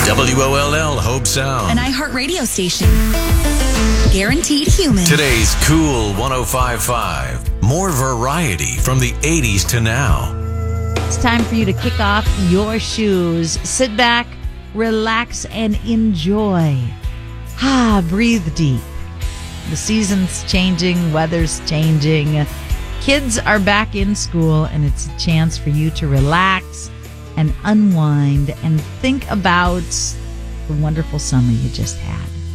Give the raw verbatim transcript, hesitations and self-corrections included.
W O L L Hope Sound. An iHeart radio station. Guaranteed human. Today's Cool one oh five point five. More variety from the eighties to now. It's time for you to kick off your shoes. Sit back, relax, and enjoy. Ah, breathe deep. The season's changing, weather's changing. Kids are back in school, and it's a chance for you to relax and unwind and think about the wonderful summer you just had.